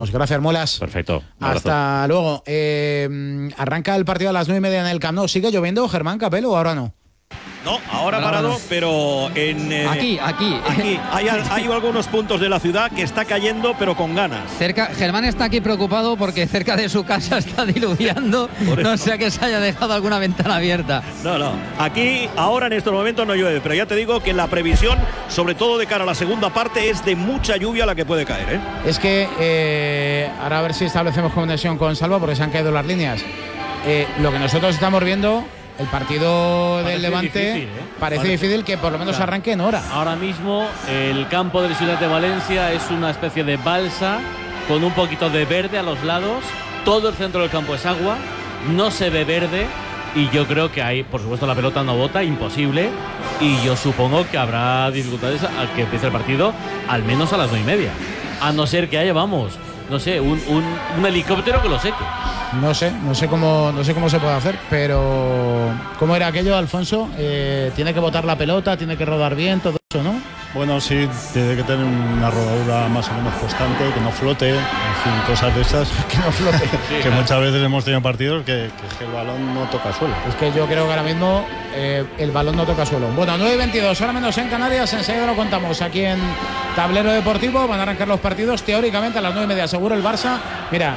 contamos. Gracias, Muelas. Perfecto. Hasta luego. Arranca el partido a las 9:30 en el Camp Nou. ¿Sigue lloviendo, Germán Capelo, o ahora no? No, ahora parado, pero en aquí hay algunos puntos de la ciudad que está cayendo, pero con ganas. Germán está aquí preocupado porque cerca de su casa está diluviando, no sea que se haya dejado alguna ventana abierta. No, aquí ahora en estos momentos no llueve, pero ya te digo que la previsión, sobre todo de cara a la segunda parte, es de mucha lluvia la que puede caer, ¿eh? Es que ahora a ver si establecemos conexión con Salva, porque se han caído las líneas. Lo que nosotros estamos viendo, el partido del Levante difícil, parece difícil que por lo menos arranque en hora. Ahora mismo el campo del Ciudad de Valencia es una especie de balsa con un poquito de verde a los lados. Todo el centro del campo es agua, no se ve verde y yo creo que hay, por supuesto, la pelota no bota, imposible, y yo supongo que habrá dificultades al que empiece el partido al menos a las 9:30, a no ser que haya, vamos, no sé, un helicóptero que lo seque. No sé cómo se puede hacer, pero ¿cómo era aquello, Alfonso? Tiene que botar la pelota, tiene que rodar bien, todo eso, ¿no? Bueno, sí, tiene que tener una rodadura más o menos constante, que no flote, en fin, cosas de esas. Que no flote. Sí, que muchas veces hemos tenido partidos que el balón no toca suelo. Es que yo creo que ahora mismo el balón no toca suelo. Bueno, 9:22, ahora menos en Canarias, enseguida lo contamos aquí en Tablero Deportivo. Van a arrancar los partidos, teóricamente a las 9:30, seguro el Barça. Mira,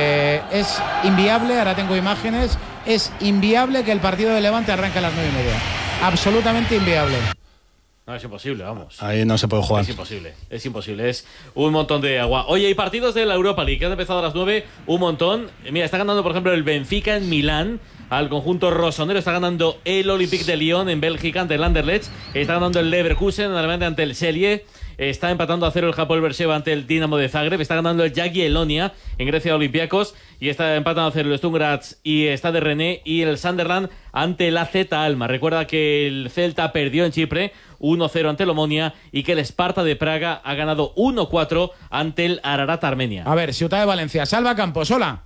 es inviable, ahora tengo imágenes, es inviable que el partido de Levante arranque a las 9:30. Absolutamente inviable. No, es imposible, vamos. Ahí no se puede jugar. Es imposible, es un montón de agua. Oye, hay partidos de la Europa League que han empezado a las 9, un montón. Mira, está ganando, por ejemplo, el Benfica en Milán al conjunto rosonero. Está ganando el Olympique de Lyon en Bélgica ante el Anderlecht. Está ganando el Leverkusen en Alemania ante el Celje. Está empatando a 0 el Hapoel Beersheva ante el Dinamo de Zagreb. Está ganando el Jagiellonia en Grecia Olympiacos. Y está empatando a 0 el Sturm Graz y Stade Rennais. Y el Sunderland ante el AZ Alkmaar. Recuerda que el Celta perdió en Chipre 1-0 ante el Omonia y que el Sparta de Praga ha ganado 1-4 ante el Ararat Armenia. A ver, Ciudad de Valencia. Salva Campos, hola.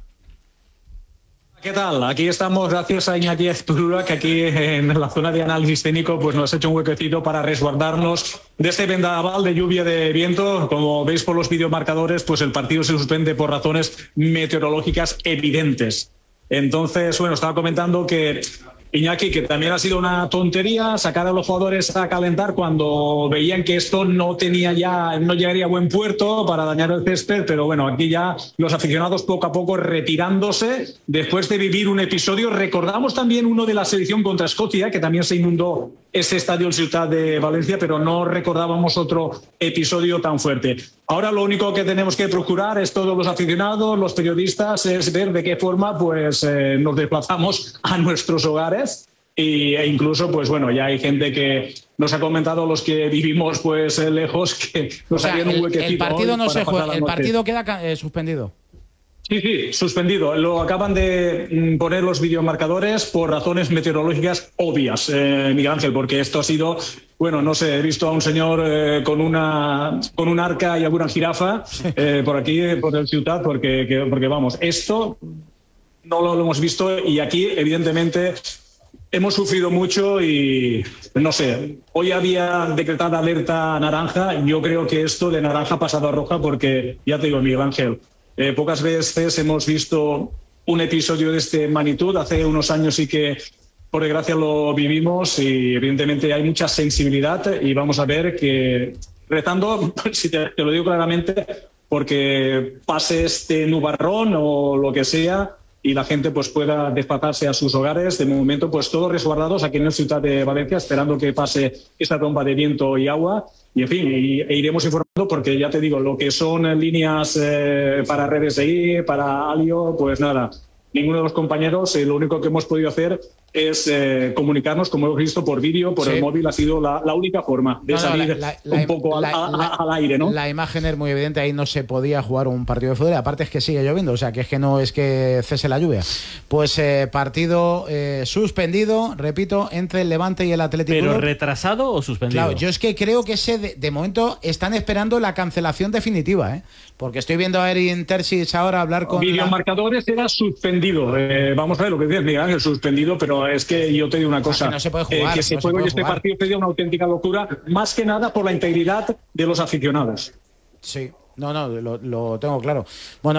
¿Qué tal? Aquí estamos gracias a Iñaki Azpurua, que aquí en la zona de análisis técnico pues nos ha hecho un huequecito para resguardarnos de este vendaval de lluvia, de viento. Como veis por los videomarcadores, pues el partido se suspende por razones meteorológicas evidentes. Entonces, bueno, estaba comentando que Iñaki, que también ha sido una tontería sacar a los jugadores a calentar cuando veían que esto no llegaría a buen puerto para dañar el césped, pero bueno, aquí ya los aficionados poco a poco retirándose después de vivir un episodio. Recordamos también uno de la selección contra Escocia, que también se inundó ese estadio en Ciudad de Valencia, pero no recordábamos otro episodio tan fuerte. Ahora lo único que tenemos que procurar es todos los aficionados, los periodistas, es ver de qué forma pues nos desplazamos a nuestros hogares. E incluso, pues bueno, ya hay gente que nos ha comentado, los que vivimos pues lejos, que nos harían un huequecito. El partido no se juega, el partido queda suspendido. Sí, suspendido. Lo acaban de poner los videomarcadores por razones meteorológicas obvias, Miguel Ángel, porque esto ha sido, bueno, no sé, he visto a un señor con un arca y alguna jirafa por aquí, por el Ciutat, porque vamos, esto no lo hemos visto y aquí, evidentemente, hemos sufrido mucho y, no sé, hoy había decretada alerta naranja. Yo creo que esto de naranja ha pasado a roja porque, ya te digo, Miguel Ángel, pocas veces hemos visto un episodio de esta magnitud. Hace unos años sí que, por desgracia, lo vivimos y evidentemente hay mucha sensibilidad y vamos a ver que, rezando, si te lo digo claramente, porque pase este nubarrón o lo que sea y la gente pues pueda desplazarse a sus hogares. De momento, pues todos resguardados aquí en la Ciudad de Valencia, esperando que pase esta tromba de viento y agua. Y en fin, e iremos informando porque ya te digo, lo que son líneas para RDSI, para Alio, pues nada, ninguno de los compañeros, lo único que hemos podido hacer es comunicarnos, como hemos visto, por vídeo, por el móvil. Ha sido la única forma de salir un poco al aire, ¿no? La imagen es muy evidente, ahí no se podía jugar un partido de fútbol, aparte es que sigue lloviendo, o sea, que es que no es que cese la lluvia. Pues partido suspendido, repito, entre el Levante y el Atlético. ¿Pero retrasado o suspendido? Claro, yo es que creo que de momento están esperando la cancelación definitiva, porque estoy viendo a Erin Terzic ahora hablar con... Videomarcadores era suspendido. Vamos a ver lo que dice Miguel Ángel, suspendido, pero es que yo te digo una cosa. Que no se puede jugar. Que se juegue este partido sería una auténtica locura, más que nada por la integridad de los aficionados. Sí, no, lo tengo claro. Bueno.